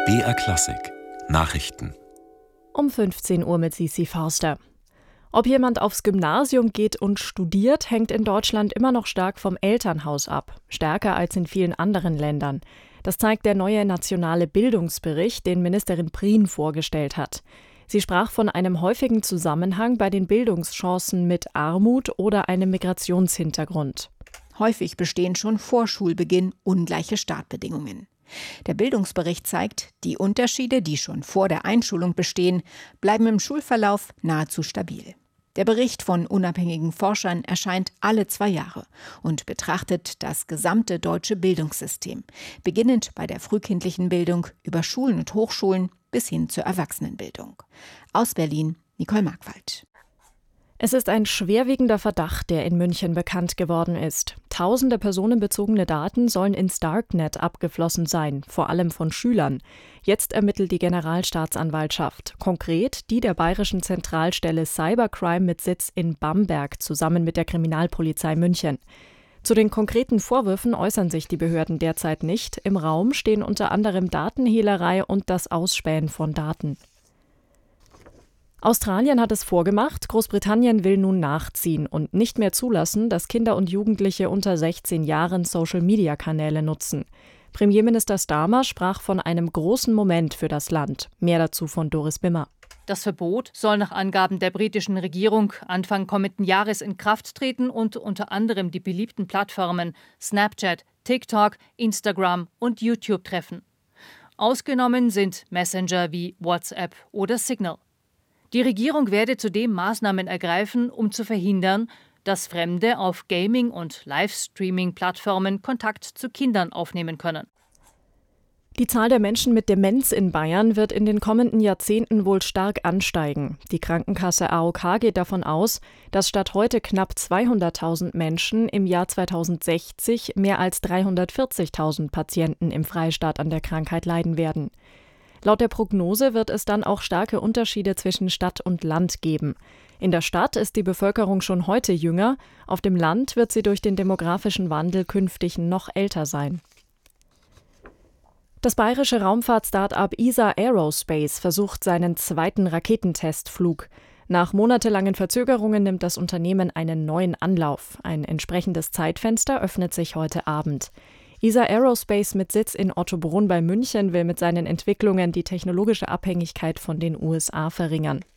BR Klassik Nachrichten Um 15 Uhr mit Sisi Forster. Ob jemand aufs Gymnasium geht und studiert, hängt in Deutschland immer noch stark vom Elternhaus ab. Stärker als in vielen anderen Ländern. Das zeigt der neue nationale Bildungsbericht, den Ministerin Prien vorgestellt hat. Sie sprach von einem häufigen Zusammenhang bei den Bildungschancen mit Armut oder einem Migrationshintergrund. Häufig bestehen schon vor Schulbeginn ungleiche Startbedingungen. Der Bildungsbericht zeigt, die Unterschiede, die schon vor der Einschulung bestehen, bleiben im Schulverlauf nahezu stabil. Der Bericht von unabhängigen Forschern erscheint alle 2 Jahre und betrachtet das gesamte deutsche Bildungssystem, beginnend bei der frühkindlichen Bildung über Schulen und Hochschulen bis hin zur Erwachsenenbildung. Aus Berlin, Nicole Markwald. Es ist ein schwerwiegender Verdacht, der in München bekannt geworden ist. Tausende personenbezogene Daten sollen ins Darknet abgeflossen sein, vor allem von Schülern. Jetzt ermittelt die Generalstaatsanwaltschaft, konkret die der Bayerischen Zentralstelle Cybercrime mit Sitz in Bamberg zusammen mit der Kriminalpolizei München. Zu den konkreten Vorwürfen äußern sich die Behörden derzeit nicht. Im Raum stehen unter anderem Datenhehlerei und das Ausspähen von Daten. Australien hat es vorgemacht, Großbritannien will nun nachziehen und nicht mehr zulassen, dass Kinder und Jugendliche unter 16 Jahren Social-Media-Kanäle nutzen. Premierminister Starmer sprach von einem großen Moment für das Land. Mehr dazu von Doris Bimmer. Das Verbot soll nach Angaben der britischen Regierung Anfang kommenden Jahres in Kraft treten und unter anderem die beliebten Plattformen Snapchat, TikTok, Instagram und YouTube treffen. Ausgenommen sind Messenger wie WhatsApp oder Signal. Die Regierung werde zudem Maßnahmen ergreifen, um zu verhindern, dass Fremde auf Gaming- und Livestreaming-Plattformen Kontakt zu Kindern aufnehmen können. Die Zahl der Menschen mit Demenz in Bayern wird in den kommenden Jahrzehnten wohl stark ansteigen. Die Krankenkasse AOK geht davon aus, dass statt heute knapp 200.000 Menschen im Jahr 2060 mehr als 340.000 Patienten im Freistaat an der Krankheit leiden werden. Laut der Prognose wird es dann auch starke Unterschiede zwischen Stadt und Land geben. In der Stadt ist die Bevölkerung schon heute jünger, auf dem Land wird sie durch den demografischen Wandel künftig noch älter sein. Das bayerische Raumfahrt-Start-up ESA Aerospace versucht seinen 2. Raketentestflug. Nach monatelangen Verzögerungen nimmt das Unternehmen einen neuen Anlauf. Ein entsprechendes Zeitfenster öffnet sich heute Abend. ESA Aerospace mit Sitz in Ottobrunn bei München will mit seinen Entwicklungen die technologische Abhängigkeit von den USA verringern.